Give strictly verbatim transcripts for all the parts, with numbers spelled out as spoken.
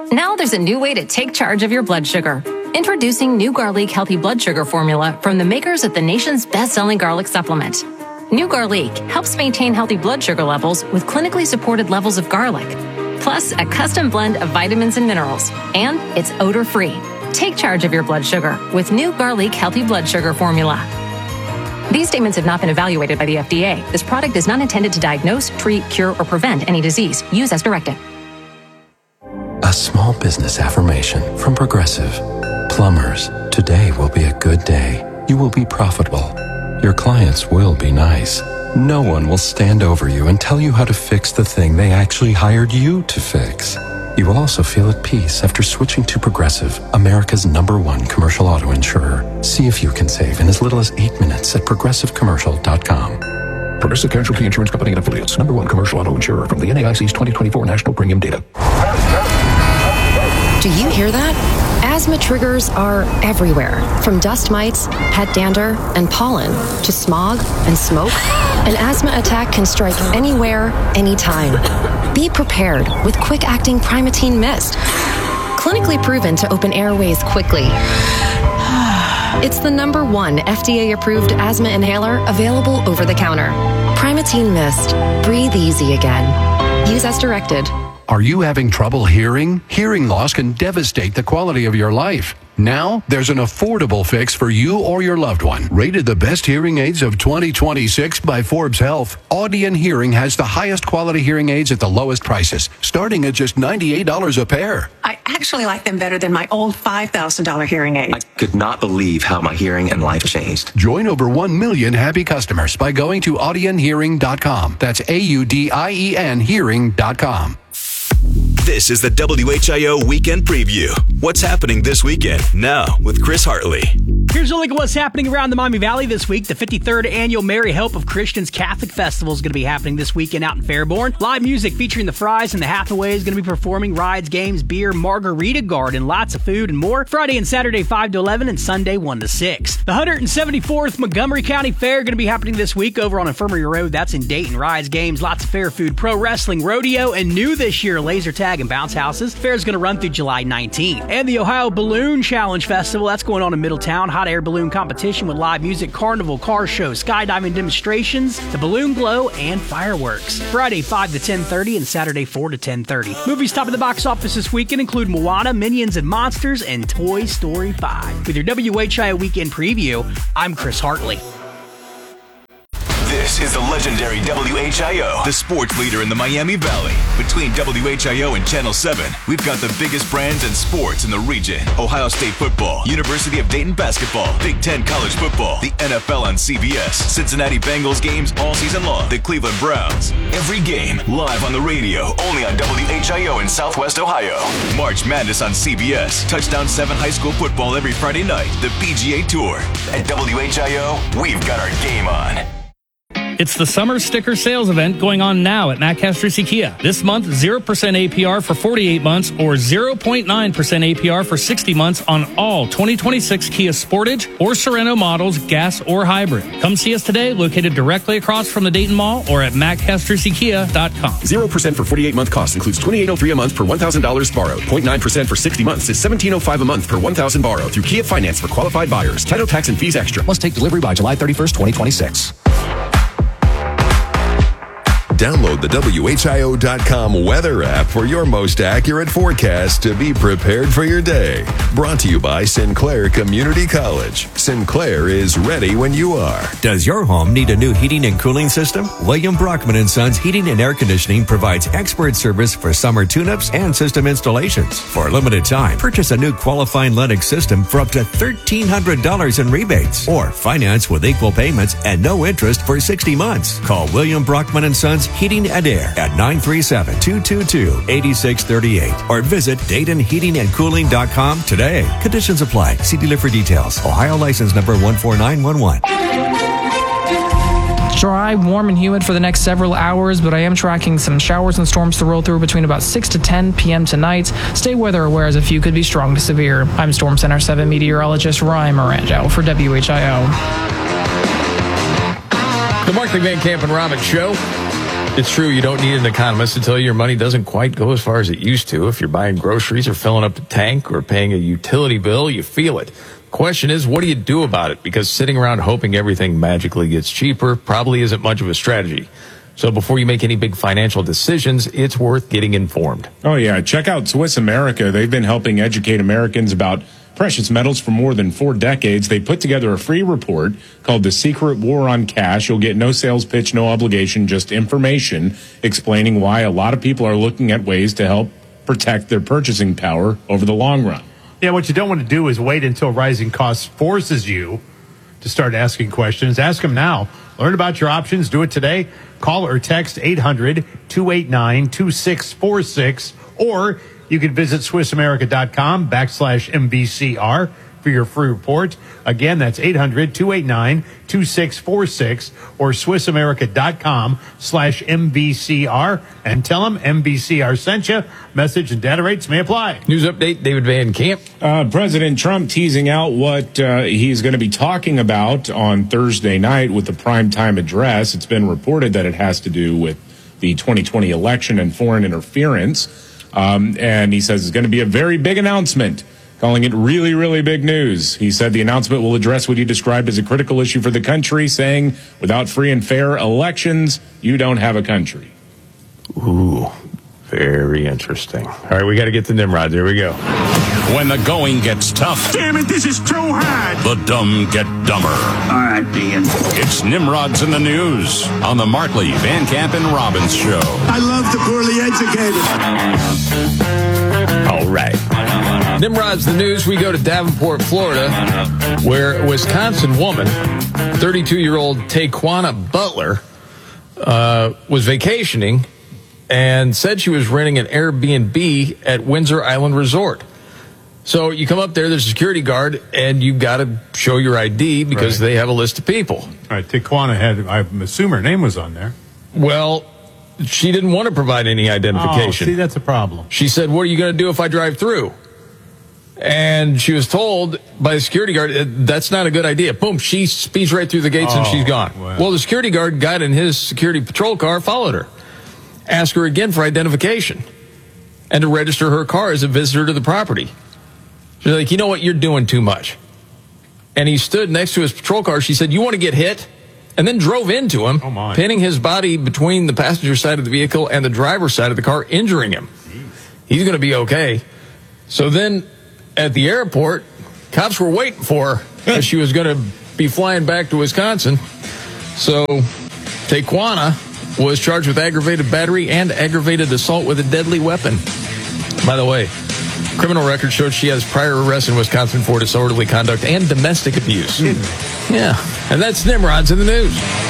Now there's a new way to take charge of your blood sugar. Introducing New Garlic Healthy Blood Sugar Formula from the makers of the nation's best-selling garlic supplement. New Garlic helps maintain healthy blood sugar levels with clinically supported levels of garlic, plus a custom blend of vitamins and minerals, and it's odor-free. Take charge of your blood sugar with New Garlic Healthy Blood Sugar Formula. These statements have not been evaluated by the F D A. This product is not intended to diagnose, treat, cure, or prevent any disease. Use as directed. A small business affirmation from Progressive. Plumbers, today will be a good day. You will be profitable. Your clients will be nice. No one will stand over you and tell you how to fix the thing they actually hired you to fix. You will also feel at peace after switching to Progressive, America's number one commercial auto insurer. See if you can save in as little as eight minutes at progressive commercial dot com. Progressive Casualty Insurance Company and Affiliates, number one commercial auto insurer from the N A I C's twenty twenty-four National Premium Data. Do you hear that? Asthma triggers are everywhere, from dust mites, pet dander, and pollen, to smog and smoke. An asthma attack can strike anywhere, anytime. Be prepared with quick-acting Primatene Mist. Clinically proven to open airways quickly. It's the number one F D A-approved asthma inhaler available over the counter. Primatene Mist. Breathe easy again. Use as directed. Are you having trouble hearing? Hearing loss can devastate the quality of your life. Now, there's an affordable fix for you or your loved one. Rated the best hearing aids of twenty twenty-six by Forbes Health, Audien Hearing has the highest quality hearing aids at the lowest prices, starting at just ninety-eight dollars a pair. I actually like them better than my old five thousand dollars hearing aids. I could not believe how my hearing and life changed. Join over one million happy customers by going to audien hearing dot com. That's A U D I E N hearing dot com. This is the W H I O Weekend Preview. What's happening this weekend? Now with Chris Hartley. Here's a look at what's happening around the Miami Valley this week. The fifty-third Annual Mary Hope of Christians Catholic Festival is going to be happening this weekend out in Fairborn. Live music featuring the Fries and the Hathaways is going to be performing. Rides, games, beer, margarita garden, lots of food and more. Friday and Saturday five to eleven and Sunday one to six. The one hundred seventy-fourth Montgomery County Fair going to be happening this week over on Infirmary Road. That's in Dayton. Rides, games, lots of fair food, pro wrestling, rodeo, and new this year, laser tag and bounce houses. Fair is going to run through July nineteenth. And the Ohio Balloon Challenge Festival, that's going on in Middletown. Hot air balloon competition with live music, carnival, car show, skydiving demonstrations, the balloon glow, and fireworks. Friday five to ten thirty and Saturday four to ten thirty. Movies top of the box office this weekend include Moana, Minions and Monsters, and Toy Story five. With your W H I O Weekend Preview, I'm Chris Hartley. This is the legendary W H I O, the sports leader in the Miami Valley. Between W H I O and Channel seven, we've got the biggest brands and sports in the region. Ohio State football, University of Dayton basketball, Big Ten college football, the N F L on C B S, Cincinnati Bengals games all season long, the Cleveland Browns. Every game live on the radio, only on W H I O in Southwest Ohio. March Madness on C B S, Touchdown seven high school football every Friday night, the P G A Tour. At W H I O, we've got our game on. It's the summer sticker sales event going on now at Matt Castrucci Kia. This month, zero percent A P R for forty-eight months or zero point nine percent A P R for sixty months on all twenty twenty-six Kia Sportage or Sorento models, gas or hybrid. Come see us today, located directly across from the Dayton Mall or at matt castrucci kia dot com. zero percent for forty-eight month cost includes twenty-eight oh three a month per one thousand dollars borrowed. zero point nine percent for sixty months is seventeen oh five a month per one thousand dollars borrowed through Kia Finance for qualified buyers. Title, tax, and fees extra. Must take delivery by July thirty-first, twenty twenty-six. Download the W H I O dot com weather app for your most accurate forecast to be prepared for your day. Brought to you by Sinclair Community College. Sinclair is ready when you are. Does your home need a new heating and cooling system? William Brockman and Sons Heating and Air Conditioning provides expert service for summer tune-ups and system installations. For a limited time, purchase a new qualifying Lennox system for up to thirteen hundred dollars in rebates or finance with equal payments and no interest for sixty months. Call William Brockman and Sons Heating and Air at nine three seven, two two two, eight six three eight or visit Dayton Heating and Cooling dot com today. Conditions apply. See dealer for details. Ohio license number one four nine one one. Dry, warm, and humid for the next several hours, but I am tracking some showers and storms to roll through between about six to ten p.m. tonight. Stay weather aware as a few could be strong to severe. I'm Storm Center seven meteorologist Ryan Morango for W H I O. The Mark McVan Camp and Robbins Show. It's true, you don't need an economist to tell you your money doesn't quite go as far as it used to. If you're buying groceries or filling up the tank or paying a utility bill, you feel it. The question is, what do you do about it? Because sitting around hoping everything magically gets cheaper probably isn't much of a strategy. So before you make any big financial decisions, it's worth getting informed. Oh, yeah. Check out Swiss America. They've been helping educate Americans about precious metals for more than four decades. They put together a free report called The Secret War on Cash. You'll get no sales pitch, no obligation, just information explaining why a lot of people are looking at ways to help protect their purchasing power over the long run. Yeah, what you don't want to do is wait until rising costs forces you to start asking questions. Ask them now. Learn about your options. Do it today. Call or text eight hundred, two eight nine, two six four six, or you can visit SwissAmerica.com backslash MVCR for your free report. Again, that's eight hundred, two eight nine, two six four six or SwissAmerica.com slash MVCR, and tell them M V C R sent you. Message and data rates may apply. News update, David Van Camp. Uh, President Trump teasing out what uh, he's going to be talking about on Thursday night with the primetime address. It's been reported that it has to do with the twenty twenty election and foreign interference. Um, and he says it's going to be a very big announcement, calling it really, really big news. He said the announcement will address what he described as a critical issue for the country, saying, without free and fair elections, you don't have a country. Ooh, very interesting. All right, we got to get to Nimrod. There we go. When the going gets tough. Damn it, this is too hard. The dumb get dumber. All right, Dean. It's Nimrod's in the News on the Markley, Van Camp, and Robbins Show. I love the poorly educated. All right. Nimrod's the News. We go to Davenport, Florida, where a Wisconsin woman, thirty-two-year-old Taquana Butler, uh, was vacationing and said she was renting an Airbnb at Windsor Island Resort. So you come up there, there's a security guard, and you've got to show your I D because right. they have a list of people. All right, Taquana had, I assume her name was on there. Well, she didn't want to provide any identification. Oh, see, that's a problem. She said, what are you going to do if I drive through? And she was told by the security guard, that's not a good idea. Boom, she speeds right through the gates oh, and she's gone. Well. well, the security guard got in his security patrol car, followed her, asked her again for identification and to register her car as a visitor to the property. She's like, you know what, you're doing too much. And he stood next to his patrol car. She said, you want to get hit? And then drove into him, oh pinning his body between the passenger side of the vehicle and the driver's side of the car, injuring him. Jeez. He's going to be okay. So then at the airport, cops were waiting for her because she was going to be flying back to Wisconsin. So Taquana was charged with aggravated battery and aggravated assault with a deadly weapon. By the way, criminal record showed she has prior arrests in Wisconsin for disorderly conduct and domestic abuse. Mm. Yeah, and that's Nimrod's in the News.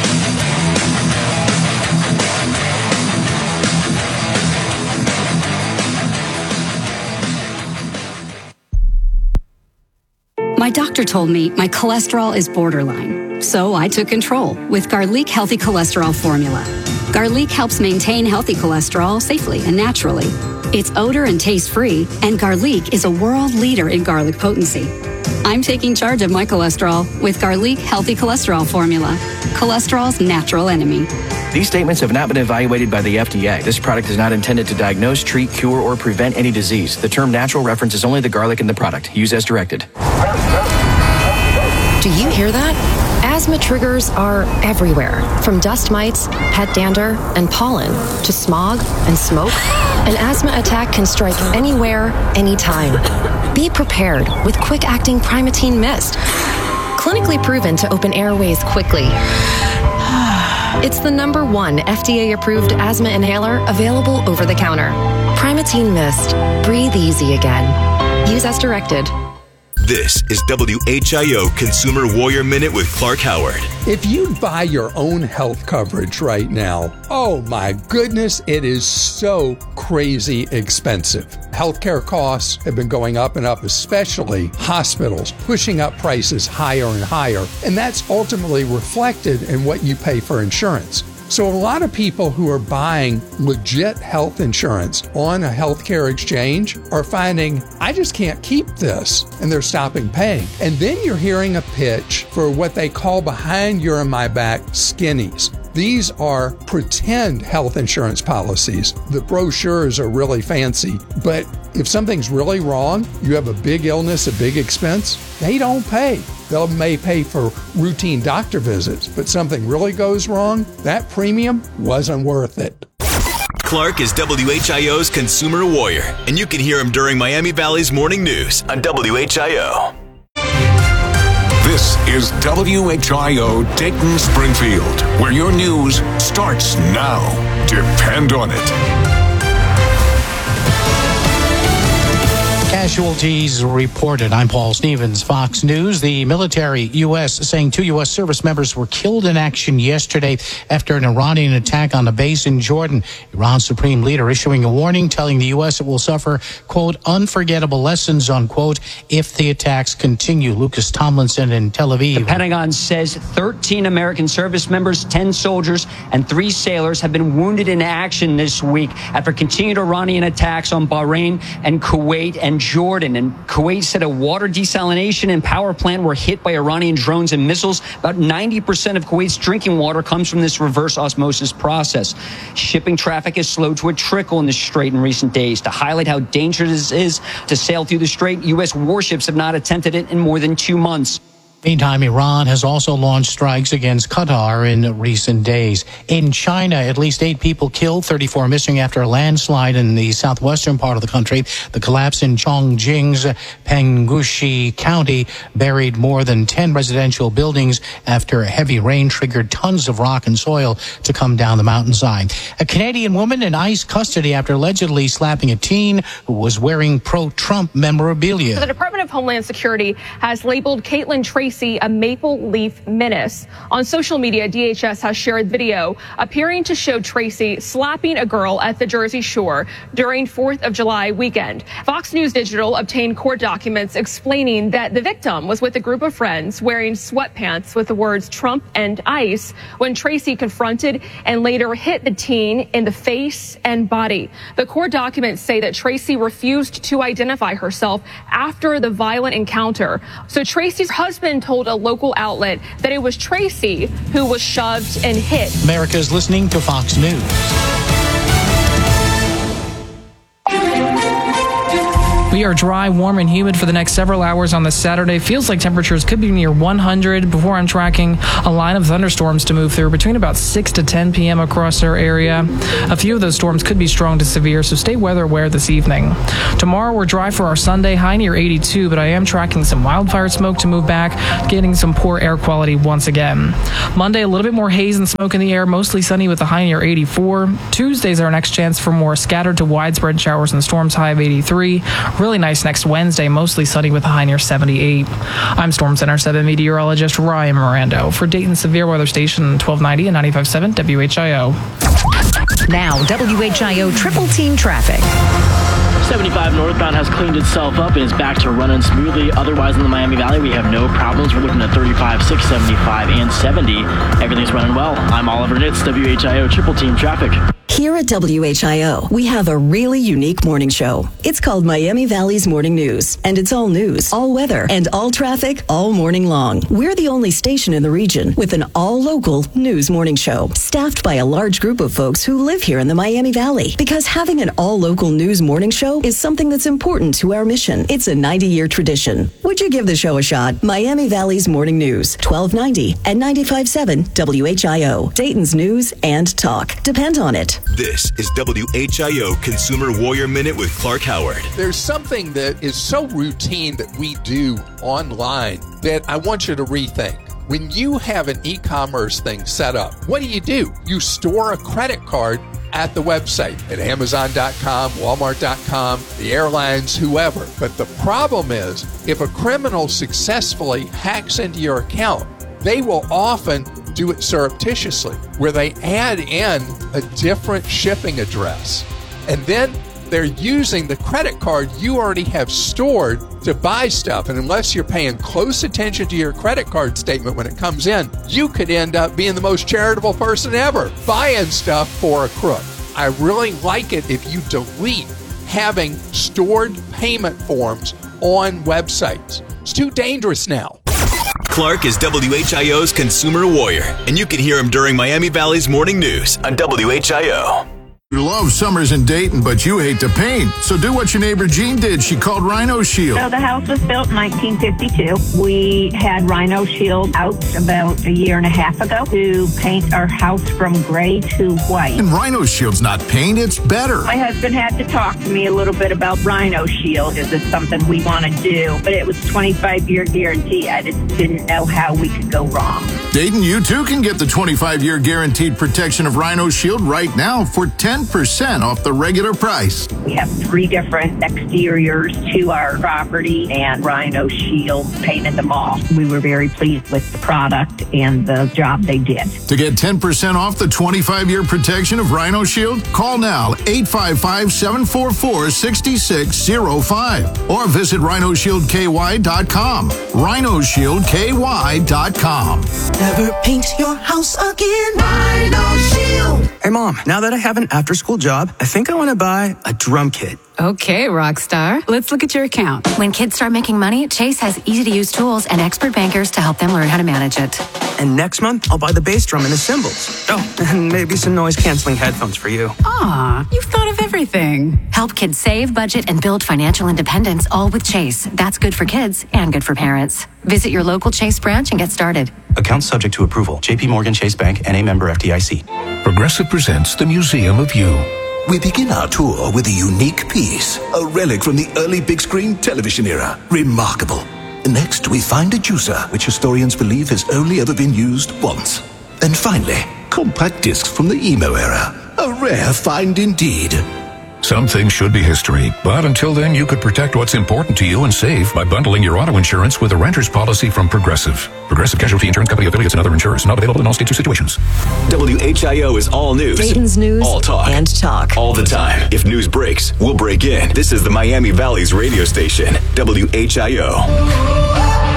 My doctor told me my cholesterol is borderline, so I took control with Garlic Healthy Cholesterol Formula. Garlic helps maintain healthy cholesterol safely and naturally. It's odor and taste-free, and Garlic is a world leader in garlic potency. I'm taking charge of my cholesterol with Garlic Healthy Cholesterol Formula, cholesterol's natural enemy. These statements have not been evaluated by the F D A. This product is not intended to diagnose, treat, cure, or prevent any disease. The term natural references only the garlic in the product. Use as directed. Do you hear that? Asthma triggers are everywhere, from dust mites, pet dander, and pollen, to smog and smoke. An asthma attack can strike anywhere, anytime. Be prepared with quick-acting Primatene Mist. Clinically proven to open airways quickly. It's the number one F D A-approved asthma inhaler available over the counter. Primatene Mist. Breathe easy again. Use as directed. This is W H I O Consumer Warrior Minute with Clark Howard. If you buy your own health coverage right now, oh my goodness, it is so crazy expensive. Healthcare costs have been going up and up, especially hospitals, pushing up prices higher and higher. And that's ultimately reflected in what you pay for insurance. So a lot of people who are buying legit health insurance on a healthcare exchange are finding, I just can't keep this, and they're stopping paying. And then you're hearing a pitch for what they call behind your and my back skinnies. These are pretend health insurance policies. The brochures are really fancy, but if something's really wrong, you have a big illness, a big expense, they don't pay. They may pay for routine doctor visits, but something really goes wrong, that premium wasn't worth it. Clark is W H I O's consumer warrior, and you can hear him during Miami Valley's morning news on W H I O. This is W H I O Dayton Springfield, where your news starts now. Depend on it. Casualties reported. I'm Paul Stevens, Fox News. The military, U S, saying two U S service members were killed in action yesterday after an Iranian attack on a base in Jordan. Iran's supreme leader issuing a warning, telling the U S it will suffer, quote, unforgettable lessons, unquote, if the attacks continue. Lucas Tomlinson in Tel Aviv. The Pentagon says thirteen American service members, ten soldiers, and three sailors have been wounded in action this week after continued Iranian attacks on Bahrain and Kuwait and Jordan. And Kuwait said a water desalination and power plant were hit by Iranian drones and missiles. About ninety percent of Kuwait's drinking water comes from this reverse osmosis process. Shipping traffic has slowed to a trickle in the strait in recent days. To highlight how dangerous it is to sail through the strait, U S warships have not attempted it in more than two months. Meantime, Iran has also launched strikes against Qatar in recent days. In China, at least eight people killed, thirty-four missing after a landslide in the southwestern part of the country. The collapse in Chongqing's Penggushi County buried more than ten residential buildings after heavy rain triggered tons of rock and soil to come down the mountainside. A Canadian woman in ICE custody after allegedly slapping a teen who was wearing pro-Trump memorabilia. So the Department of Homeland Security has labeled Caitlin Tracy a maple leaf menace. On social media, D H S has shared video appearing to show Tracy slapping a girl at the Jersey Shore during fourth of July weekend. Fox News Digital obtained court documents explaining that the victim was with a group of friends wearing sweatpants with the words Trump and ICE when Tracy confronted and later hit the teen in the face and body. The court documents say that Tracy refused to identify herself after the violent encounter. So Tracy's husband told a local outlet that it was Tracy who was shoved and hit. America's listening to Fox News. We are dry, warm, and humid for the next several hours on this Saturday. Feels like temperatures could be near one hundred before I'm tracking a line of thunderstorms to move through between about six to ten p.m. across our area. A few of those storms could be strong to severe, so stay weather aware this evening. Tomorrow, we're dry for our Sunday, high near eighty-two, but I am tracking some wildfire smoke to move back, getting some poor air quality once again. Monday, a little bit more haze and smoke in the air, mostly sunny with a high near eighty-four. Tuesday's our next chance for more scattered to widespread showers and storms, high of eighty-three. Really nice next Wednesday, mostly sunny with a high near seventy-eight. I'm Storm Center seven meteorologist Ryan Mirando for Dayton Severe Weather Station twelve ninety and ninety-five point seven W H I O. Now, W H I O Triple Team Traffic. seventy-five northbound has cleaned itself up and is back to running smoothly. Otherwise, in the Miami Valley, we have no problems. We're looking at thirty-five, six seventy-five, and seventy. Everything's running well. I'm Oliver Nitz, W H I O Triple Team Traffic. Here at W H I O, we have a really unique morning show. It's called Miami Valley's Morning News, and it's all news, all weather, and all traffic all morning long. We're the only station in the region with an all-local news morning show, staffed by a large group of folks who live here in the Miami Valley. Because having an all-local news morning show is something that's important to our mission. It's a ninety-year tradition. Would you give the show a shot? Miami Valley's Morning News, twelve ninety and ninety-five point seven W H I O. Dayton's news and talk. Depend on it. This is W H I O Consumer Warrior Minute with Clark Howard. There's something that is so routine that we do online that I want you to rethink. When you have an e-commerce thing set up, what do you do? You store a credit card at the website, at Amazon dot com, Walmart dot com, the airlines, whoever. But the problem is, if a criminal successfully hacks into your account, they will often do it surreptitiously, where they add in a different shipping address. And then they're using the credit card you already have stored to buy stuff. And unless you're paying close attention to your credit card statement when it comes in, you could end up being the most charitable person ever, buying stuff for a crook. I really like it if you delete having stored payment forms on websites. It's too dangerous now. Clark is W H I O's consumer warrior, and you can hear him during Miami Valley's morning news on W H I O. You love summers in Dayton, but you hate to paint. So do what your neighbor Jean did. She called Rhino Shield. So the house was built in nineteen fifty-two. We had Rhino Shield out about a year and a half ago to paint our house from gray to white. And Rhino Shield's not paint, it's better. My husband had to talk to me a little bit about Rhino Shield. Is this something we want to do? But it was twenty-five year guarantee. I just didn't know how we could go wrong. Dayton, you too can get the twenty-five year guaranteed protection of Rhino Shield right now for ten percent off the regular price. We have three different exteriors to our property, and Rhino Shield painted them all. We were very pleased with the product and the job they did. To get ten percent off the twenty-five year protection of Rhino Shield, call now eight five five, seven four four, six six zero five or visit rhino shield k y dot com. rhino shield k y dot com. Never paint your house again. Rhino Shield. Hey, Mom, now that I have an after-school job, I think I want to buy a drum kit. Okay, Rockstar. Let's look at your account. When kids start making money, Chase has easy-to-use tools and expert bankers to help them learn how to manage it. And next month, I'll buy the bass drum and the cymbals. Oh, and maybe some noise-canceling headphones for you. Aw, you've thought of everything. Help kids save, budget, and build financial independence, all with Chase. That's good for kids and good for parents. Visit your local Chase branch and get started. Account subject to approval. J P Morgan Chase Bank and a member F D I C. Progressive presents the Museum of You. We begin our tour with a unique piece, a relic from the early big screen television era. Remarkable. Next, we find a juicer, which historians believe has only ever been used once. And finally, compact discs from the emo era. A rare find indeed. Some things should be history, but until then, you could protect what's important to you and save by bundling your auto insurance with a renter's policy from Progressive. Progressive Casualty Insurance Company affiliates and other insurers. Not available in all states or situations. W H I O is all news. Dayton's news all talk. and talk. All the time. If news breaks, we'll break in. This is the Miami Valley's radio station, W H I O.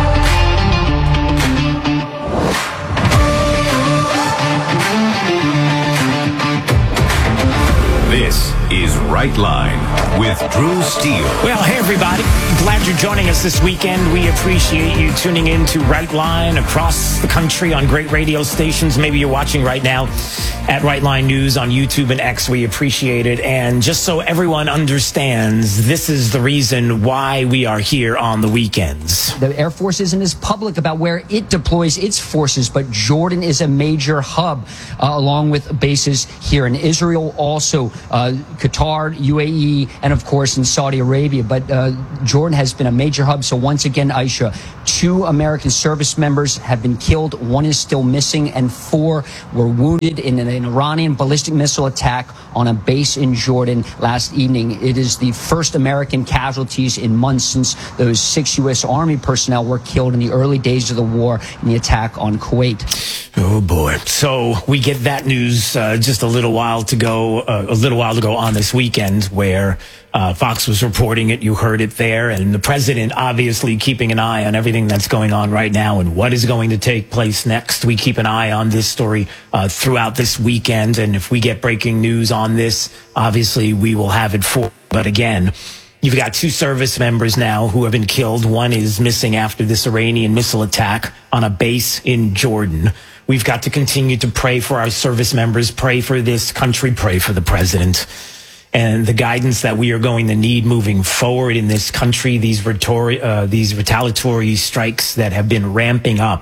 This is Right Line with Drew Steele. Well, hey, everybody. Glad you're joining us this weekend. We appreciate you tuning in to Right Line across the country on great radio stations. Maybe you're watching right now at Right Line News on YouTube and X. We appreciate it. And just so everyone understands, this is the reason why we are here on the weekends. The Air Force isn't as public about where it deploys its forces, but Jordan is a major hub, uh, along with bases here in Israel, also uh, Qatar, U A E, and of course in Saudi Arabia. But uh, Jordan has been a major hub. So once again, Aisha, two American service members have been killed. One is still missing, and four were wounded in an, an Iranian ballistic missile attack on a base in Jordan last evening. It is the first American casualties in months since those six U S Army personnel were killed in the early days of the war in the attack on Kuwait. Oh boy! So we get that news uh, just a little while to go, uh, a little while to go on this weekend, where uh, Fox was reporting it. You heard it there, and the president obviously keeping an eye on everything that's going on right now and what is going to take place next. We keep an eye on this story uh, throughout this weekend, and if we get breaking news on this, obviously we will have it for. But again, you've got two service members now who have been killed. One is missing after this Iranian missile attack on a base in Jordan. We've got to continue to pray for our service members, pray for this country, pray for the president, and the guidance that we are going to need moving forward in this country, these, retori- uh, these retaliatory strikes that have been ramping up.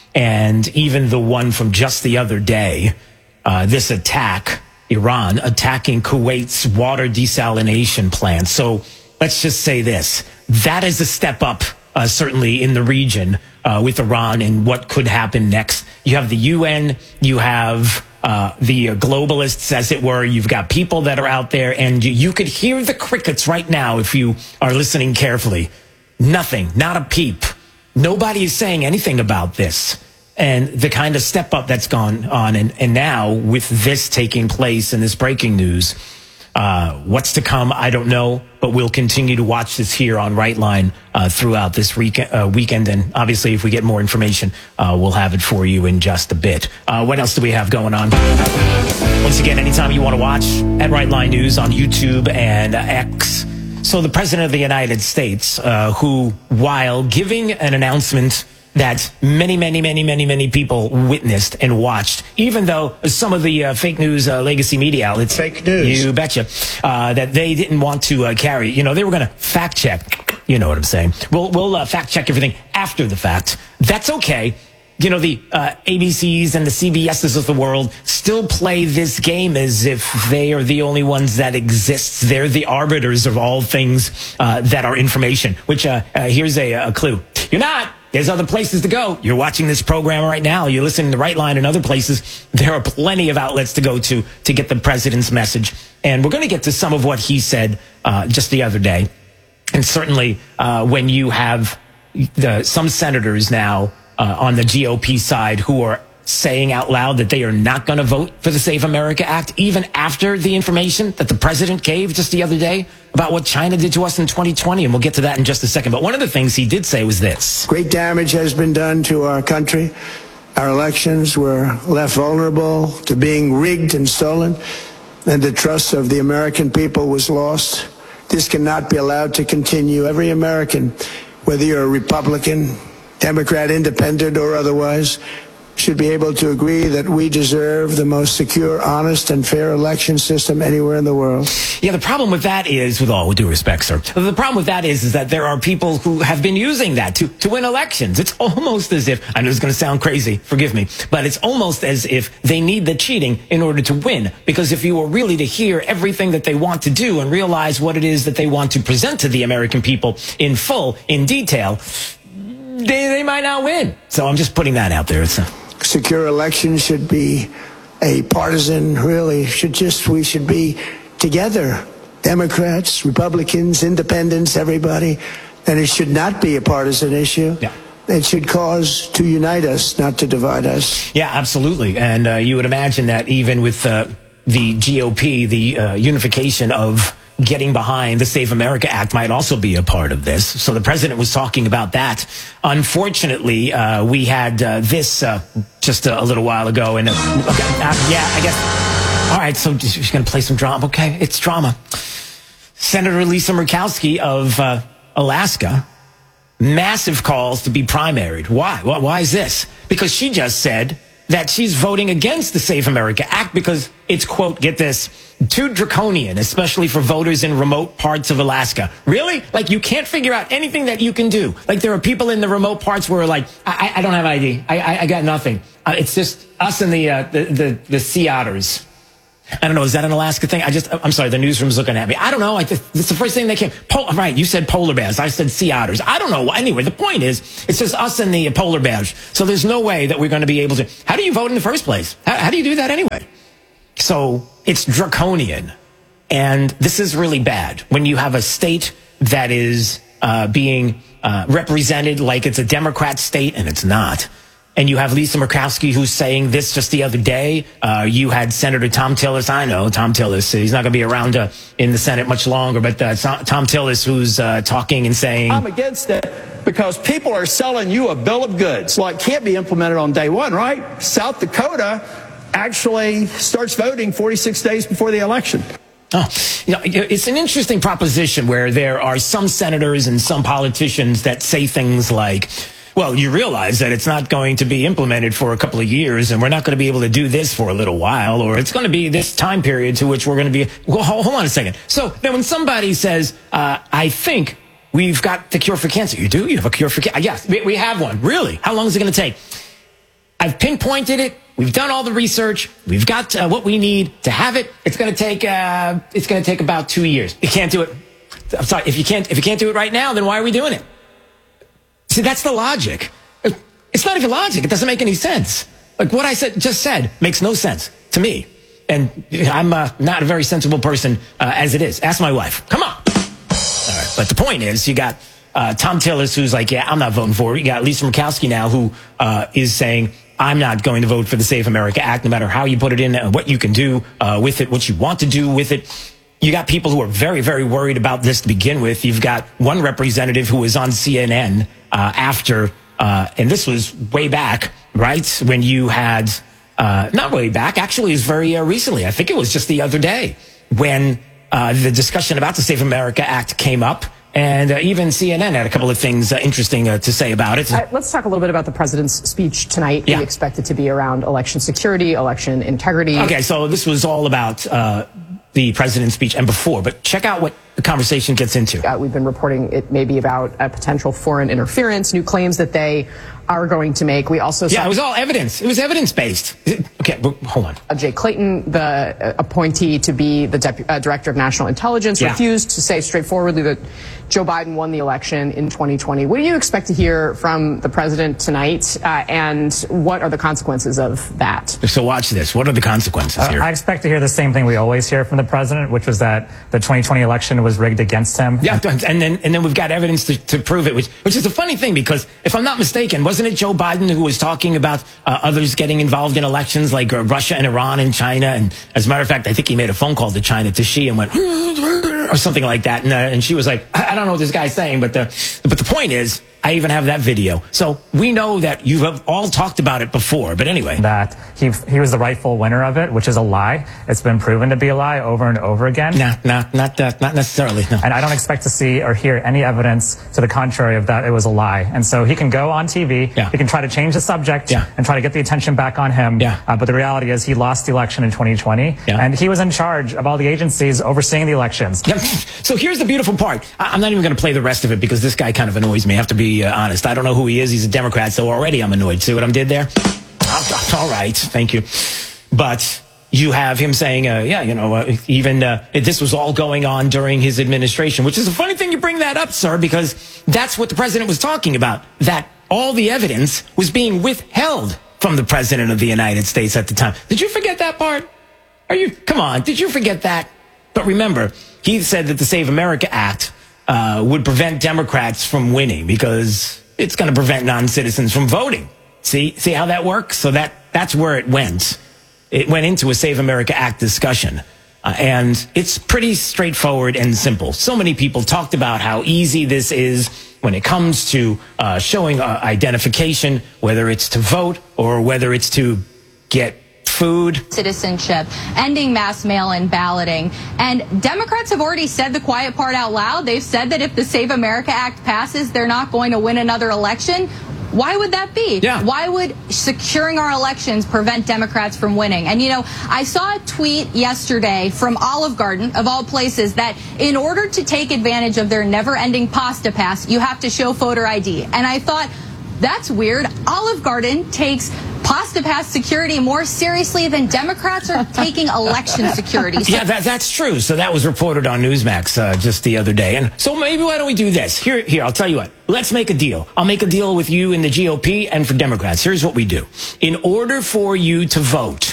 And even the one from just the other day, uh, this attack, Iran attacking Kuwait's water desalination plant. So let's just say this. That is a step up, uh, certainly in the region uh, with Iran and what could happen next. You have the U N, you have uh, the globalists, as it were. You've got people that are out there, and you, you could hear the crickets right now if you are listening carefully. Nothing, not a peep. Nobody is saying anything about this. And the kind of step up that's gone on. And, and now with this taking place and this breaking news, uh, what's to come, I don't know, but we'll continue to watch this here on Right Line uh, throughout this week, uh, weekend. And obviously, if we get more information, uh, we'll have it for you in just a bit. Uh, what else do we have going on? Once again, anytime you want to watch at Right Line News on YouTube and uh, X. So the President of the United States, uh, who, while giving an announcement that many, many, many, many, many people witnessed and watched, even though some of the uh, fake news uh, legacy media outlets, fake news, you betcha, uh, that they didn't want to uh, carry. You know, they were going to fact check. You know what I'm saying? We'll we'll uh, fact check everything after the fact. That's okay. You know, the uh, A B Cs and the C B Ss of the world still play this game as if they are the only ones that exist. They're the arbiters of all things uh, that are information, which uh, uh, here's a, a clue. You're not. There's other places to go. You're watching this program right now. You're listening to Right Line and other places. There are plenty of outlets to go to to get the president's message. And we're going to get to some of what he said uh, just the other day. And certainly uh, when you have the, some senators now uh, on the G O P side who are saying out loud that they are not going to vote for the Save America Act, even after the information that the president gave just the other day about what China did to us in twenty twenty. And we'll get to that in just a second. But one of the things he did say was this. Great damage has been done to our country. Our elections were left vulnerable to being rigged and stolen, and the trust of the American people was lost. This cannot be allowed to continue. Every American, whether you're a Republican, Democrat, Independent, or otherwise, should be able to agree that we deserve the most secure, honest, and fair election system anywhere in the world. Yeah, the problem with that is, with all due respect, sir, the problem with that is, is that there are people who have been using that to, to win elections. It's almost as if, I know it's going to sound crazy, forgive me, but it's almost as if they need the cheating in order to win. Because if you were really to hear everything that they want to do and realize what it is that they want to present to the American people in full, in detail, they, they might not win. So I'm just putting that out there. It's a secure elections should be a partisan, really, should just, we should be together, Democrats, Republicans, Independents, everybody, and it should not be a partisan issue. Yeah. It should cause to unite us, not to divide us. Yeah, absolutely. And uh, you would imagine that even with uh, the G O P, the uh, unification of getting behind the Save America Act might also be a part of this. So the president was talking about that. Unfortunately, uh, we had uh, this uh, just a, a little while ago. And uh, uh, yeah, I guess. All right, so she's going to play some drama. Okay, it's drama. Senator Lisa Murkowski of uh, Alaska, massive calls to be primaried. Why? Why is this? Because she just said that she's voting against the Save America Act because it's, quote, get this, too draconian, especially for voters in remote parts of Alaska. Really? Like, you can't figure out anything that you can do. Like, there are people in the remote parts where, like, I, I don't have I D. I, I, I got nothing. Uh, it's just us and the, uh, the, the, the sea otters. I don't know. Is that an Alaska thing? I just, I'm sorry. The newsroom's looking at me. I don't know. I just, it's the first thing they came. Pol- right. You said polar bears. I said sea otters. I don't know. Anyway, the point is, it's just us and the polar bears. So there's no way that we're going to be able to. How do you vote in the first place? How, how do you do that anyway? So it's draconian. And this is really bad when you have a state that is uh, being uh, represented like it's a Democrat state, and it's not. And you have Lisa Murkowski who's saying this just the other day. Uh, you had Senator Tom Tillis. I know Tom Tillis. He's not going to be around uh, in the Senate much longer. But uh, Tom Tillis who's uh, talking and saying, I'm against it because people are selling you a bill of goods. Well, it can't be implemented on day one, right? South Dakota actually starts voting forty-six days before the election. Oh, you know, it's an interesting proposition where there are some senators and some politicians that say things like, well, you realize that it's not going to be implemented for a couple of years, and we're not going to be able to do this for a little while, or it's going to be this time period to which we're going to be. Well, hold, hold on a second. So then when somebody says, uh, I think we've got the cure for cancer. You do? You have a cure for cancer? Yes, we, we have one. Really? How long is it going to take? I've pinpointed it. We've done all the research. We've got uh, what we need to have it. It's going to take, uh, it's going to take about two years. You can't do it. I'm sorry. If you can't, if you can't do it right now, then why are we doing it? See, that's the logic. It's not even logic. It doesn't make any sense. Like what I said, just said makes no sense to me. And I'm uh, not a very sensible person uh, as it is. Ask my wife. Come on. All right. But the point is, you got uh, Tom Tillis, who's like, yeah, I'm not voting for it. You got Lisa Murkowski now, who uh, is saying, I'm not going to vote for the Save America Act, no matter how you put it in, uh, what you can do uh, with it, what you want to do with it. You got people who are very, very worried about this to begin with. You've got one representative who was on C N N uh, after, uh, and this was way back, right? When you had, uh, not way back, actually it was very uh, recently. I think it was just the other day when uh, the discussion about the Save America Act came up. And uh, even C N N had a couple of things uh, interesting uh, to say about it. Uh, let's talk a little bit about the president's speech tonight. Yeah. We expect it to be around election security, election integrity. Okay, so this was all about uh, the president's speech and before, but check out what the conversation gets into. Uh, we've been reporting it may be about a potential foreign interference, new claims that they are going to make. We also Yeah, saw it was all evidence. It was evidence-based. Okay, but hold on. Uh, Jay Clayton, the uh, appointee to be the Depu- uh, Director of National Intelligence, Yeah. refused to say straightforwardly that Joe Biden won the election in twenty twenty. What do you expect to hear from the president tonight, uh, and what are the consequences of that? So watch this. What are the consequences Uh, here? I expect to hear the same thing we always hear from the president, which was that the twenty twenty election was rigged against him. Yeah, and then and then we've got evidence to, to prove it, which which is a funny thing because if I'm not mistaken, wasn't it Joe Biden who was talking about uh, others getting involved in elections like uh, Russia and Iran and China? And as a matter of fact, I think he made a phone call to China to Xi and went or something like that, and, uh, and she was like, I, I don't know what this guy's saying, but the but the point is, I even have that video. So we know that you have all talked about it before, but anyway. That he he was the rightful winner of it, which is a lie. It's been proven to be a lie over and over again. No, no, not uh, not necessarily. No. And I don't expect to see or hear any evidence to the contrary of that it was a lie. And so he can go on T V, Yeah. he can try to change the subject Yeah. and try to get the attention back on him. Yeah. Uh, but the reality is he lost the election in twenty twenty, Yeah. and he was in charge of all the agencies overseeing the elections. Yep. So here's the beautiful part. I- I'm not even going to play the rest of it because this guy kind of annoys me. I have to be uh, honest. I don't know who he is. He's a Democrat, so already I'm annoyed. See what I did there? All right. Thank you. But you have him saying, uh, yeah, you know, uh, even uh, this was all going on during his administration, which is a funny thing you bring that up, sir, because that's what the president was talking about, that all the evidence was being withheld from the president of the United States at the time. Did you forget that part? Are you, come on, did you forget that? But remember, he said that the Save America Act uh, would prevent Democrats from winning because it's going to prevent non-citizens from voting. See, see how that works? So that, that's where it went. It went into a Save America Act discussion. Uh, and it's pretty straightforward and simple. So many people talked about how easy this is when it comes to uh, showing uh, identification, whether it's to vote or whether it's to get food. Citizenship, ending mass mail-in balloting. And Democrats have already said the quiet part out loud. They've said that if the Save America Act passes, they're not going to win another election. Why would that be? Yeah. Why would securing our elections prevent Democrats from winning? And, you know, I saw a tweet yesterday from Olive Garden, of all places, that in order to take advantage of their never-ending pasta pass, you have to show voter I D. And I thought, that's weird. Olive Garden takes pasta pass security more seriously than Democrats are taking election security. So Yeah, that, that's true. So that was reported on Newsmax uh, just the other day. And so maybe why don't we do this? Here, here, I'll tell you what. Let's make a deal. I'll make a deal with you in the G O P and for Democrats. Here's what we do. In order for you to vote,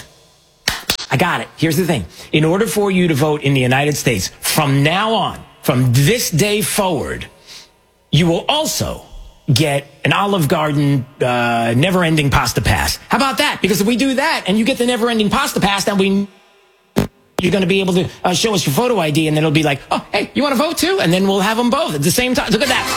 I got it. Here's the thing. In order for you to vote in the United States, from now on, from this day forward, you will also get an Olive Garden uh, never-ending pasta pass. How about that? Because if we do that and you get the never-ending pasta pass, then we you're going to be able to uh, show us your photo I D, and then it'll be like, oh, hey, you want to vote too? And then we'll have them both at the same time. Look at that.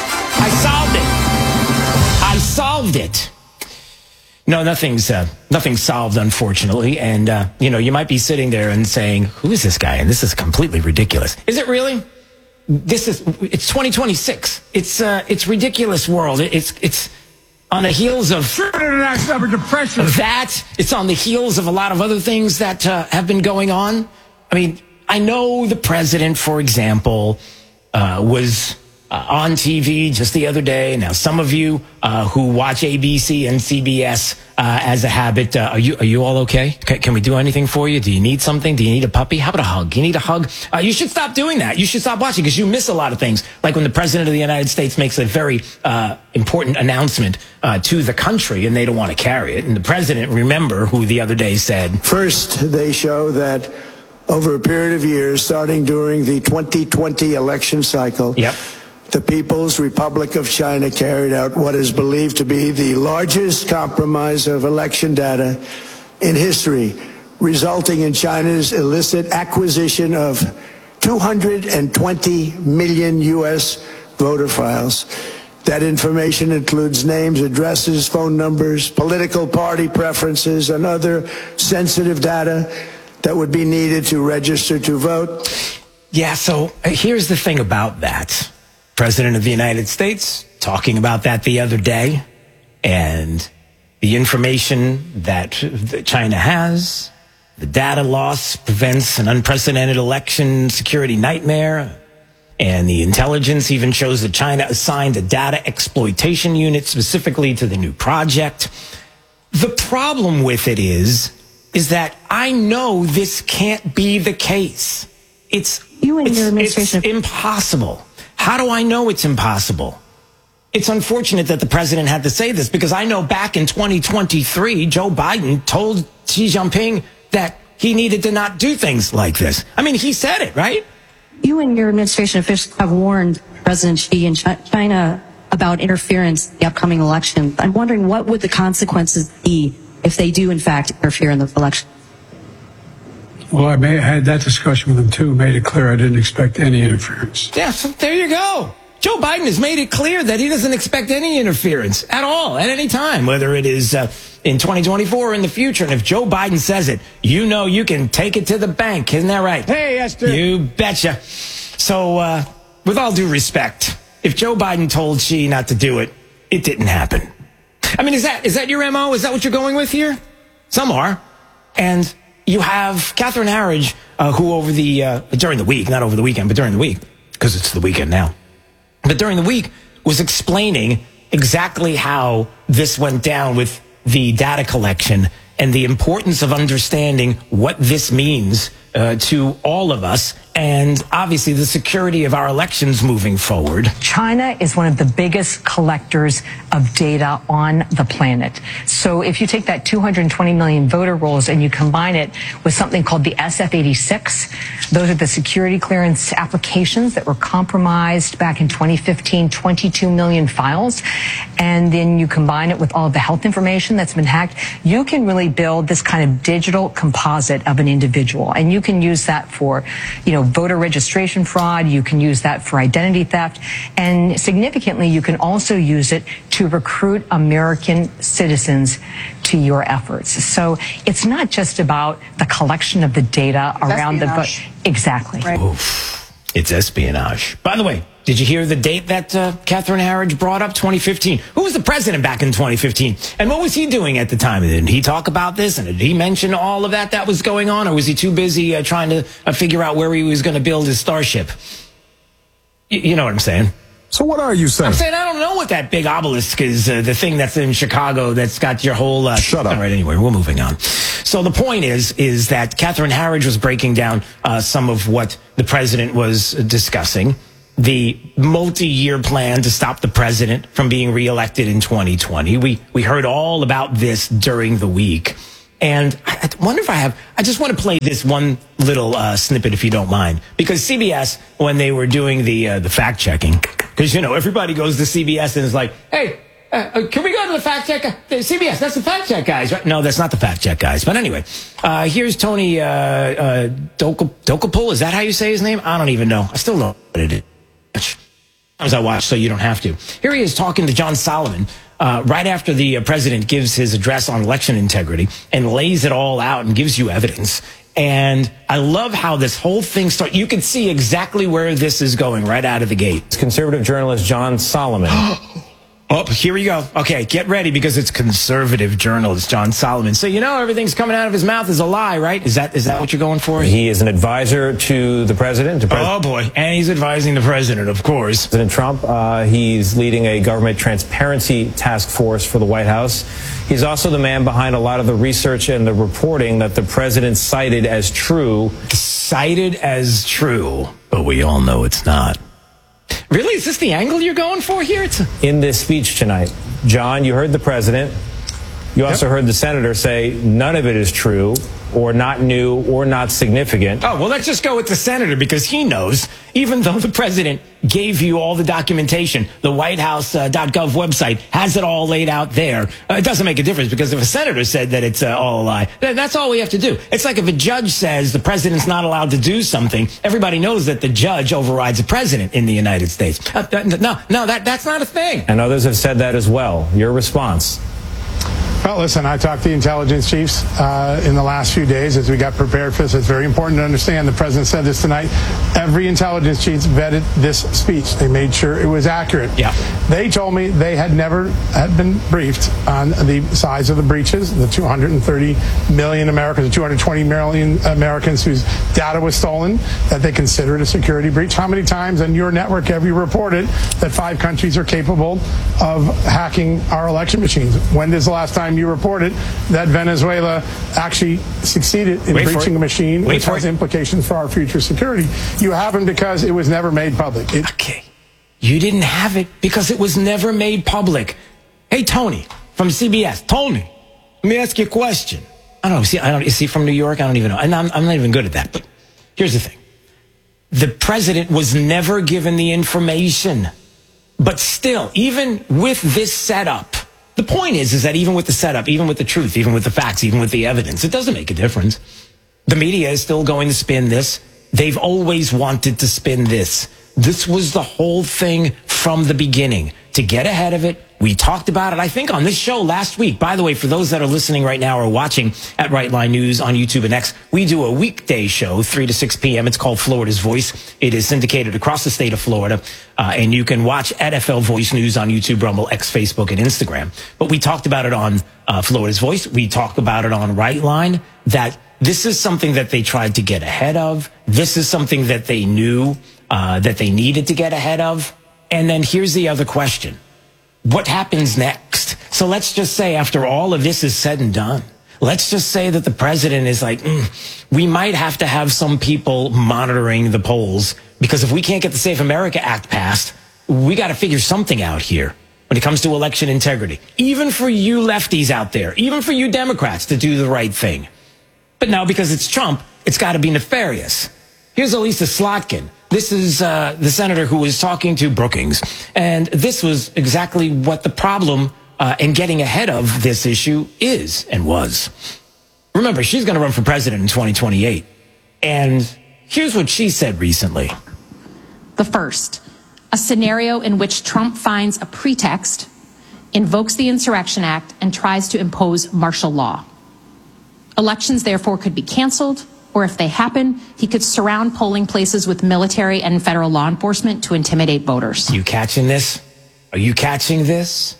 I solved it. I solved it. No, nothing's uh, nothing's solved, unfortunately. And, uh, you know, you might be sitting there and saying, who is this guy? And this is completely ridiculous. Is it really? This is, it's twenty twenty-six. It's, uh, it's ridiculous world. It, it's, it's on the heels of depression. That. It's on the heels of a lot of other things that uh, have been going on. I mean, I know the president, for example, uh, was uh, on T V just the other day. Now, some of you uh, who watch A B C and C B S uh, as a habit, uh, are you are you all okay? Can, can we do anything for you? Do you need something? Do you need a puppy? How about a hug? You need a hug? Uh, you should stop doing that. You should stop watching because you miss a lot of things. Like when the president of the United States makes a very uh, important announcement uh, to the country and they don't want to carry it. And the president, remember, who the other day said, First, they show that over a period of years, starting during the twenty twenty election cycle, yep. the People's Republic of China carried out what is believed to be the largest compromise of election data in history, resulting in China's illicit acquisition of two hundred twenty million U S voter files. That information includes names, addresses, phone numbers, political party preferences, and other sensitive data that would be needed to register to vote. Yeah, so uh, here's the thing about that. President of the United States talking about that the other day, and the information that China has, the data loss prevents an unprecedented election security nightmare, and the intelligence even shows that China assigned a data exploitation unit specifically to the new project. The problem with it is, is that I know this can't be the case. It's, you and it's, your administration it's impossible. How do I know it's impossible? It's unfortunate that the president had to say this, because I know back in twenty twenty-three, Joe Biden told Xi Jinping that he needed to not do things like this. I mean, he said it, right? You and your administration officials have warned President Xi and China about interference in the upcoming election. I'm wondering, what would the consequences be if they do, in fact, interfere in the election? Well, I may have had that discussion with them, too, made it clear I didn't expect any interference. Yeah, so there you go. Joe Biden has made it clear that he doesn't expect any interference at all, at any time, whether it is uh, in twenty twenty-four or in the future. And if Joe Biden says it, you know you can take it to the bank. Isn't that right? Hey, Esther. You betcha. So, uh, with all due respect, if Joe Biden told Xi not to do it, it didn't happen. I mean, is that is that your M O? Is that what you're going with here? Some are. And you have Catherine Herridge, uh, who over the, uh, during the week, not over the weekend, but during the week, because it's the weekend now. But during the week was explaining exactly how this went down with the data collection and the importance of understanding what this means uh, to all of us, and obviously the security of our elections moving forward. China is one of the biggest collectors of data on the planet. So if you take that two hundred twenty million voter rolls and you combine it with something called the S F eighty-six, those are the security clearance applications that were compromised back in twenty fifteen, twenty-two million files. And then you combine it with all of the health information that's been hacked, you can really build this kind of digital composite of an individual. And you can use that for, you know, voter registration fraud. You can use that for identity theft. And significantly, you can also use it to recruit American citizens to your efforts. So it's not just about the collection of the data it's around espionage. the vote. Exactly. Right. Oof. It's espionage. By the way, did you hear the date that uh, Catherine Herridge brought up? twenty fifteen. Who was the president back in twenty fifteen? And what was he doing at the time? Didn't he talk about this? And did he mention all of that that was going on? Or was he too busy uh, trying to uh, figure out where he was going to build his starship? Y- you know what I'm saying? So what are you saying? I'm saying I don't know what that big obelisk is, uh, the thing that's in Chicago that's got your whole... Uh, Shut up. All right, anyway, we're moving on. So the point is, is that Catherine Herridge was breaking down uh, some of what the president was discussing. The multi-year plan to stop the president from being reelected in twenty twenty. We we heard all about this during the week. And I wonder if I have, I just want to play this one little uh, snippet, if you don't mind. Because C B S, when they were doing the uh, the fact checking, because, you know, everybody goes to C B S and is like, hey, uh, can we go to the fact check? Uh, C B S, that's the fact check guys, right? No, that's not the fact check guys. But anyway, uh, here's Tony uh, uh, Dokoupil. Is that how you say his name? I don't even know. I still don't know what it is. Sometimes I watch so you don't have to. Here he is talking to John Solomon uh, right after the uh, president gives his address on election integrity and lays it all out and gives you evidence. And I love how this whole thing starts. You can see exactly where this is going right out of the gate. It's conservative journalist John Solomon. Oh, here we go. Okay, get ready because it's conservative journalist John Solomon. So you know everything's coming out of his mouth is a lie, right? Is that is that what you're going for? He is an advisor to the president. To pres- oh, boy. And he's advising the president, of course. President Trump, uh, he's leading a government transparency task force for the White House. He's also the man behind a lot of the research and the reporting that the president cited as true. Cited as true, but we all know it's not. Really? Is this the angle you're going for here? It's a- In this speech tonight, John, you heard the president. You also yep. heard the senator say none of it is true or not new or not significant. Oh, well, let's just go with the senator because he knows, even though the president gave you all the documentation, the White House dot gov uh, website has it all laid out there. Uh, it doesn't make a difference because if a senator said that it's uh, all a lie, then that's all we have to do. It's like if a judge says the president's not allowed to do something, everybody knows that the judge overrides the president in the United States. Uh, no, no, that that's not a thing. And others have said that as well. Your response? Well, listen, I talked to the intelligence chiefs uh, in the last few days as we got prepared for this. It's very important to understand, the president said this tonight, every intelligence chief vetted this speech. They made sure it was accurate. Yeah. They told me they had never had been briefed on the size of the breaches, the two hundred thirty million Americans, the two hundred twenty million Americans whose data was stolen, that they considered a security breach. How many times on your network have you reported that five countries are capable of hacking our election machines? When is the last time you reported that Venezuela actually succeeded in Wait breaching a machine Wait which has it. implications for our future security? You haven't because it was never made public. It- okay. You didn't have it because it was never made public. Hey, Tony from C B S. Tony, let me ask you a question. I don't know. See, I don't, is he from New York? I don't even know. And I'm, I'm not even good at that. But here's the thing. The president was never given the information. But still, even with this setup, the point is, is that even with the setup, even with the truth, even with the facts, even with the evidence, it doesn't make a difference. The media is still going to spin this. They've always wanted to spin this. This was the whole thing from the beginning. To get ahead of it, we talked about it, I think, on this show last week. By the way, for those that are listening right now or watching at Right Line News on YouTube and X, we do a weekday show, three to six p.m. It's called Florida's Voice. It is syndicated across the state of Florida, uh, and you can watch N F L Voice News on YouTube, Rumble, X, Facebook, and Instagram. But we talked about it on uh, Florida's Voice. We talked about it on Right Line, that this is something that they tried to get ahead of. This is something that they knew uh, that they needed to get ahead of. And then here's the other question. What happens next? So let's just say after all of this is said and done, let's just say that the president is like, mm, we might have to have some people monitoring the polls, because if we can't get the Safe America Act passed, we got to figure something out here when it comes to election integrity. Even for you lefties out there, even for you Democrats to do the right thing. But now because it's Trump, it's got to be nefarious. Here's Elisa Slotkin. This is uh, the senator who was talking to Brookings. And this was exactly what the problem uh, in getting ahead of this issue is and was. Remember, she's going to run for president in twenty twenty-eight. And here's what she said recently. The first, a scenario in which Trump finds a pretext, invokes the Insurrection Act, and tries to impose martial law. Elections, therefore, could be canceled, or if they happen, he could surround polling places with military and federal law enforcement to intimidate voters. You catching this? Are you catching this?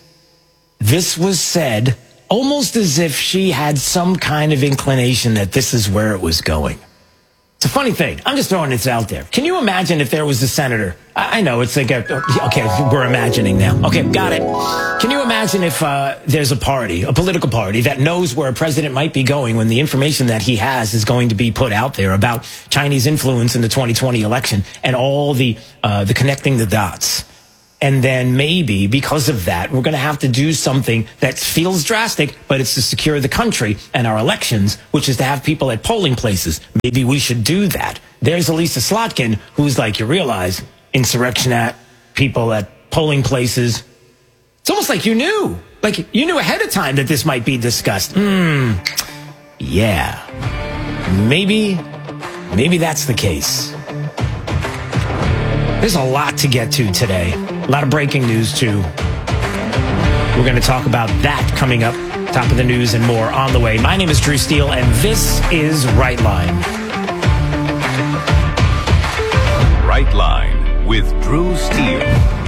This was said almost as if she had some kind of inclination that this is where it was going. It's a funny thing. I'm just throwing this out there. Can you imagine if there was a senator? I know it's like, a, okay, we're imagining now. Okay, got it. Can you imagine if uh, there's a party, a political party that knows where a president might be going when the information that he has is going to be put out there about Chinese influence in the twenty twenty election and all the uh, the connecting the dots? And then maybe because of that, we're going to have to do something that feels drastic, but it's to secure the country and our elections, which is to have people at polling places. Maybe we should do that. There's Elisa Slotkin, who's like, you realize, Insurrection Act, people at polling places. It's almost like you knew. Like you knew ahead of time that this might be discussed. Hmm. Yeah. Maybe, maybe that's the case. There's a lot to get to today. A lot of breaking news, too. We're going to talk about that coming up. Top of the news and more on the way. My name is Drew Steele, and this is Right Line. Right Line with Drew Steele.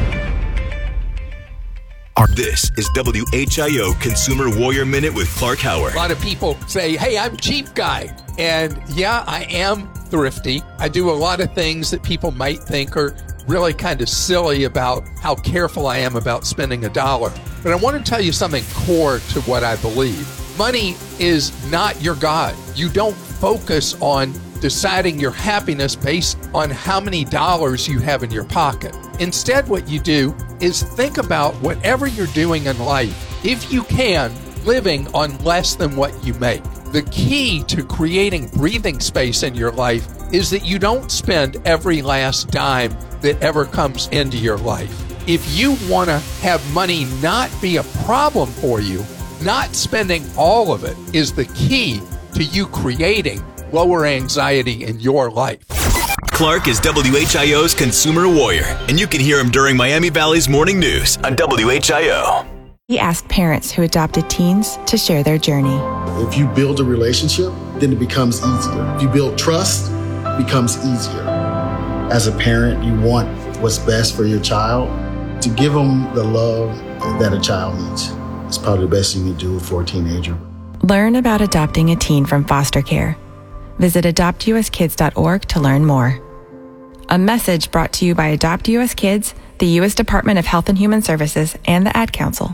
This is W H I O Consumer Warrior Minute with Clark Howard. A lot of people say, hey, I'm cheap guy. And yeah, I am thrifty. I do a lot of things that people might think are really kind of silly about how careful I am about spending a dollar. But I want to tell you something core to what I believe. Money is not your God. You don't focus on deciding your happiness based on how many dollars you have in your pocket. Instead, what you do is think about whatever you're doing in life, if you can, living on less than what you make. The key to creating breathing space in your life is that you don't spend every last dime that ever comes into your life. If you want to have money not be a problem for you, not spending all of it is the key to you creating lower anxiety in your life. Clark is W H I O's Consumer Warrior, and you can hear him during Miami Valley's Morning News on W H I O. We asked parents who adopted teens to share their journey. If you build a relationship, then it becomes easier. If you build trust, it becomes easier. As a parent, you want what's best for your child. To give them the love that a child needs is probably the best you can do for a teenager. Learn about adopting a teen from foster care. Visit adopt u s kids dot org to learn more. A message brought to you by Adopt U S Kids, the U S Department of Health and Human Services, and the Ad Council.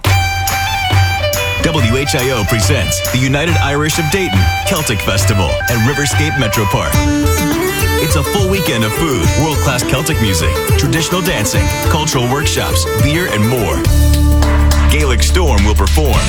W H I O presents the United Irish of Dayton Celtic Festival at Riverscape Metro Park. It's a full weekend of food, world-class Celtic music, traditional dancing, cultural workshops, beer, and more. Gaelic Storm will perform.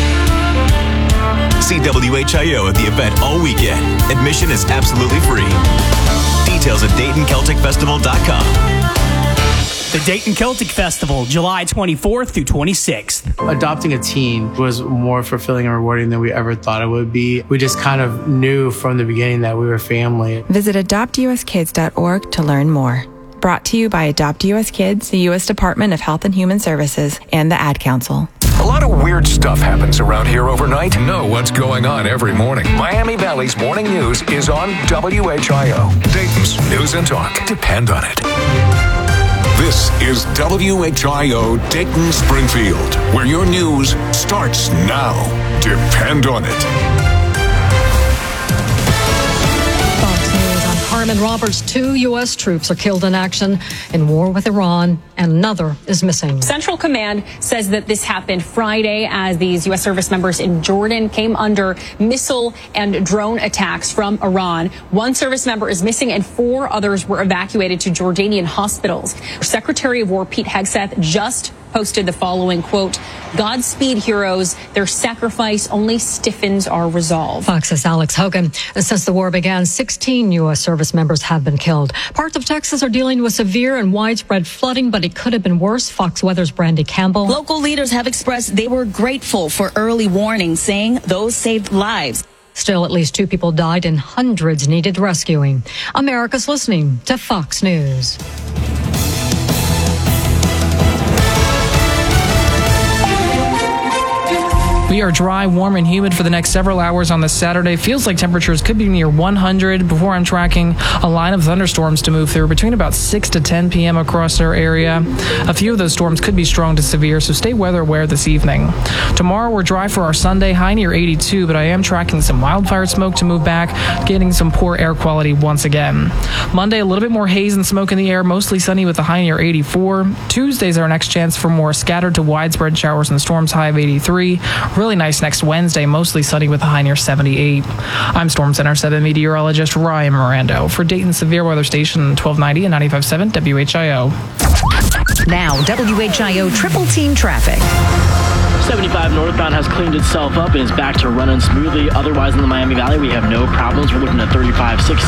See W H I O at the event all weekend. Admission is absolutely free. Details at Dayton Celtic Festival dot com. The Dayton Celtic Festival, July twenty-fourth through twenty-sixth. Adopting a teen was more fulfilling and rewarding than we ever thought it would be. We just kind of knew from the beginning that we were family. Visit adopt u s kids dot org to learn more. Brought to you by Adopt U S Kids, the U S Department of Health and Human Services, and the Ad Council. A lot of weird stuff happens around here overnight. Know what's going on every morning. Miami Valley's morning news is on W H I O. Dayton's News and Talk. Depend on it. This is W H I O Dayton Springfield, where your news starts now. Depend on it. Carmen Roberts, two U S troops are killed in action in war with Iran, and another is missing. Central Command says that this happened Friday as these U S service members in Jordan came under missile and drone attacks from Iran. One service member is missing and four others were evacuated to Jordanian hospitals. Secretary of War Pete Hegseth just posted the following quote, "Godspeed heroes, their sacrifice only stiffens our resolve." Fox's Alex Hogan. Since the war began, sixteen U S service members have been killed. Parts of Texas are dealing with severe and widespread flooding, but it could have been worse. Fox Weather's Brandy Campbell. Local leaders have expressed they were grateful for early warnings, saying those saved lives. Still, at least two people died and hundreds needed rescuing. America's listening to Fox News. We are dry, warm, and humid for the next several hours on this Saturday. Feels like temperatures could be near one hundred before I'm tracking a line of thunderstorms to move through between about six to ten p.m. across our area. A few of those storms could be strong to severe, so stay weather aware this evening. Tomorrow, we're dry for our Sunday, high near eighty-two, but I am tracking some wildfire smoke to move back, getting some poor air quality once again. Monday, a little bit more haze and smoke in the air, mostly sunny with a high near eighty-four. Tuesday's our next chance for more scattered to widespread showers and storms, high of eighty-three. Really nice next Wednesday, mostly sunny with a high near seventy-eight. I'm Storm Center seven meteorologist Ryan Mirando for Dayton Severe Weather Station twelve ninety and ninety-five point seven W H I O. Now, W H I O Triple Team Traffic. seventy-five northbound has cleaned itself up and is back to running smoothly. Otherwise, in the Miami Valley, we have no problems. We're looking at thirty-five, six